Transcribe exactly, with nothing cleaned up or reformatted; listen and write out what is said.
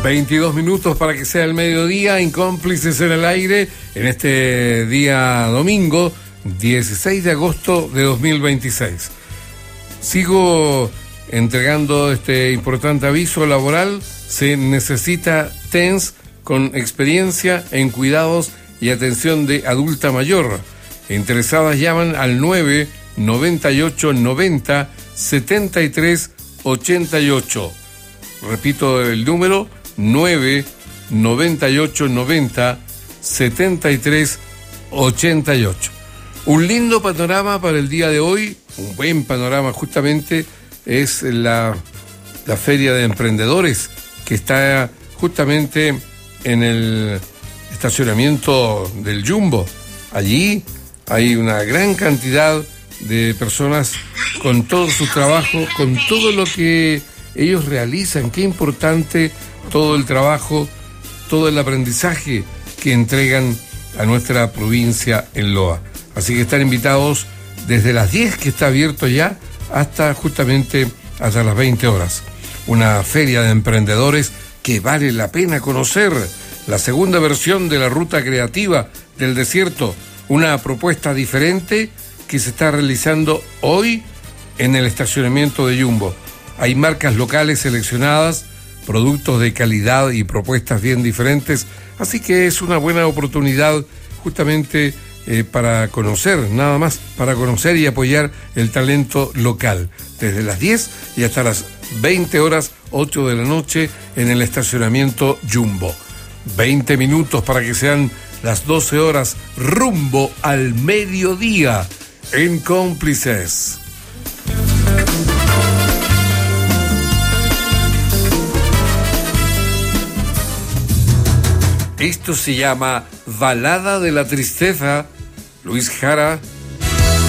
veintidós minutos para que sea el mediodía, Incómplices en el aire, en este día domingo, dieciséis de agosto de dos mil veintiséis. Sigo entregando este importante aviso laboral. Se necesita T E N S con experiencia en cuidados y atención de adulta mayor. Interesadas llaman al nueve noventa y ocho noventa setenta y tres ochenta y ocho. Repito el número, nueve noventa y ocho noventa setenta y tres ochenta y ocho. Un lindo panorama para el día de hoy, un buen panorama justamente, es la, la Feria de Emprendedores, que está justamente en el estacionamiento del Jumbo. Allí hay una gran cantidad de personas con todo su trabajo, con todo lo que ellos realizan. Qué importante todo el trabajo, todo el aprendizaje que entregan a nuestra provincia en Loa. Así que están invitados desde las diez, que está abierto ya, hasta justamente hasta las veinte horas. Una feria de emprendedores que vale la pena conocer. La segunda versión de la Ruta Creativa del Desierto, una propuesta diferente que se está realizando hoy en el estacionamiento de Jumbo. Hay marcas locales seleccionadas, productos de calidad y propuestas bien diferentes, así que es una buena oportunidad justamente eh, para conocer, nada más, para conocer y apoyar el talento local, desde las diez y hasta las veinte horas, ocho de la noche, en el estacionamiento Jumbo. veinte minutos para que sean las doce horas, rumbo al mediodía, en Cómplices. Esto se llama Balada de la Tristeza. Luis Jara